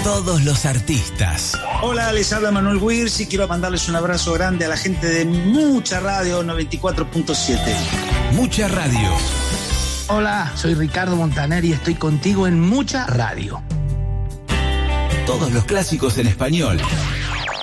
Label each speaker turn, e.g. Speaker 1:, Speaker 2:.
Speaker 1: todos los artistas.
Speaker 2: Hola, les habla Manuel Wirtz y quiero mandarles un abrazo grande a la gente de Mucha Radio 94.7.
Speaker 1: Mucha Radio.
Speaker 3: Hola, soy Ricardo Montaner y estoy contigo en Mucha Radio.
Speaker 1: Todos los clásicos en español.